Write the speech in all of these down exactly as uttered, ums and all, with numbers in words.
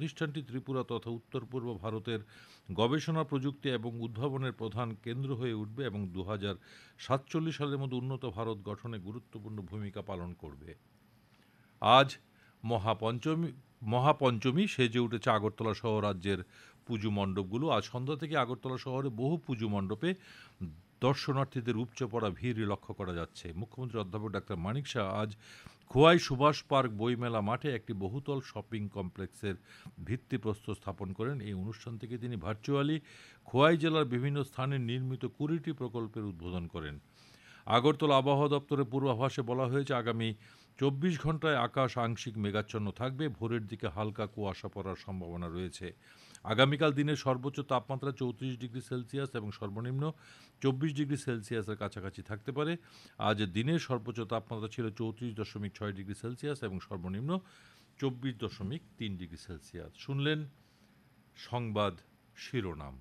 প্রতিষ্ঠানটি ত্রিপুরা তথা উত্তর পূর্ব ভারতের গবেষণা প্রযুক্তি এবং উদ্ভাবনের প্রধান কেন্দ্র হয়ে উঠবে এবং দু হাজার সাতচল্লিশ সালের মধ্যে উন্নত ভারত গঠনে গুরুত্বপূর্ণ ভূমিকা পালন করবে। আজ মহাপঞ্চমী মহাপঞ্চমী সেজে উঠেছে আগরতলা সহ রাজ্যের পুজো মণ্ডপগুলো। আজ সন্ধ্যা থেকে আগরতলা শহরে বহু পুজো মণ্ডপে দর্শনার্থীদের উপচে পড়া ভিড় লক্ষ্য করা যাচ্ছে। মুখ্যমন্ত্রী অধ্যাপক ডাক্তার মানিক শাহ আজ খোয়াই সুভাষ পার্ক বইমেলা মাঠে একটি বহুতল শপিং কমপ্লেক্সের ভিত্তিপ্রস্তর স্থাপন করেন। এই অনুষ্ঠান থেকে তিনি ভার্চুয়ালি খোয়াই জেলার বিভিন্ন স্থানে নির্মিত কুড়িটি প্রকল্পের উদ্বোধন করেন। আগরতলা আবহাওয়া দপ্তরের পূর্বাভাসে বলা হয়েছে, আগামী চব্বিশ ঘন্টায় আকাশ আংশিক মেঘাচ্ছন্ন থাকবে। ভোরের দিকে হালকা কুয়াশা পড়ার সম্ভাবনা রয়েছে। আগামীকাল দিনের সর্বোচ্চ তাপমাত্রা চৌত্রিশ ডিগ্রি সেলসিয়াস এবং সর্বনিম্ন চব্বিশ ডিগ্রি সেলসিয়াসের কাছাকাছি থাকতে পারে। আজ দিনের সর্বোচ্চ তাপমাত্রা ছিল চৌত্রিশ দশমিক ছয় ডিগ্রি সেলসিয়াস এবং সর্বনিম্ন চব্বিশ দশমিক তিন ডিগ্রি সেলসিয়াস। শুনলেন সংবাদ শিরোনাম।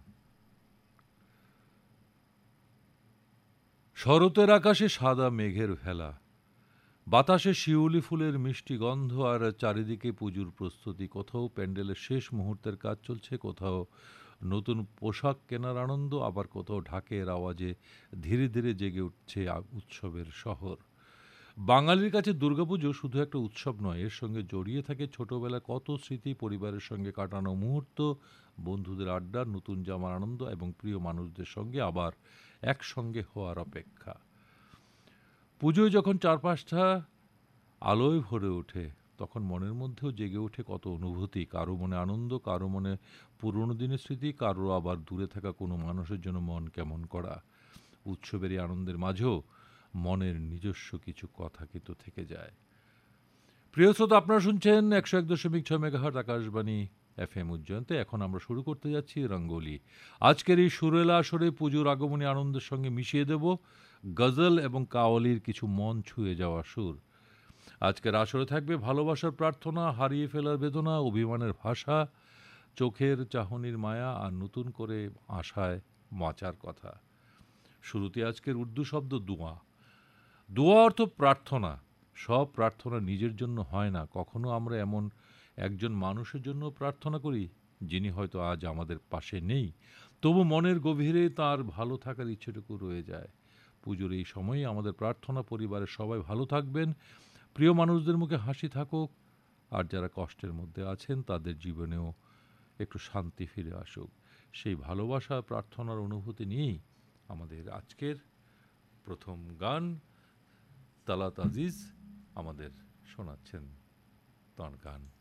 শরতের আকাশে সাদা মেঘের ভেলা, বাতাসে শিউলি ফুলের মিষ্টি গন্ধ আর চারিদিকে পুজোর প্রস্তুতি। কোথাও প্যান্ডেলের শেষ মুহূর্তের কাজ চলছে, কোথাও নতুন পোশাক কেনার আনন্দ, আবার কোথাও ঢাকের আওয়াজে ধীরে ধীরে জেগে উঠছে উৎসবের শহর। বাঙালির কাছে দুর্গাপুজো শুধু একটা উৎসব নয়, এর সঙ্গে জড়িয়ে থাকে ছোটবেলায় কত স্মৃতি, পরিবারের সঙ্গে কাটানো মুহূর্ত, বন্ধুদের আড্ডা, নতুন জামার আনন্দ এবং প্রিয় মানুষদের সঙ্গে আবার একসঙ্গে হওয়ার অপেক্ষা। পুজোয় যখন চারপাশটা আলোয় ভরে ওঠে তখন মনের মধ্যেও জেগে ওঠে কত অনুভূতি। কারো মনে আনন্দ, কারো মনে পুরনো দিনের স্মৃতি, কারো আবার দূরে থাকা কোনো মানুষের জন্য মন কেমন করা। উৎসবের এই আনন্দের মাঝেও মনের নিজস্ব কিছু কথা কিন্তু থেকে যায়। প্রিয় শ্রোতা, আপনারা শুনছেন একশো এক দশমিক ছয় মেগাহার্টজ আকাশবাণী এফ এম উজ্জয়ন্তে। এখন আমরা শুরু করতে যাচ্ছি রঙ্গোলি। আজকের এই সুরেলা আসরে পুজোর আগমনী আনন্দের সঙ্গে মিশিয়ে দেব গজল এবং কাওয়ালির কিছু মন ছুঁয়ে যাওয়া সুর। আজকের আসরে থাকবে ভালোবাসার প্রার্থনা, হারিয়ে ফেলার বেদনা, অভিমানের ভাষা, চোখের চাহনির মায়া আর নতুন করে আশায় বাঁচার কথা। শুরুতে আজকের উর্দু শব্দ দোয়া। দোয়া অর্থ প্রার্থনা। সব প্রার্থনা নিজের জন্য হয় না। কখনো আমরা এমন একজন মানুষের জন্য প্রার্থনা করি যিনি হয়তো আজ আমাদের পাশে নেই, তবু মনের গভীরে তার ভালো থাকার ইচ্ছেটুকু রয়ে যায়। পুজোর এই সময়ে আমাদের প্রার্থনা পরিবারের সবাই ভালো থাকবেন, প্রিয় মানুষদের মুখে হাসি থাকুক, আর যারা কষ্টের মধ্যে আছেন তাদের জীবনেও একটু শান্তি ফিরে আসুক। সেই ভালোবাসা প্রার্থনার অনুভূতি নিয়েই আমাদের আজকের প্রথম গান। তালাত আজিজ আমাদের শোনাচ্ছেন তাঁর গান।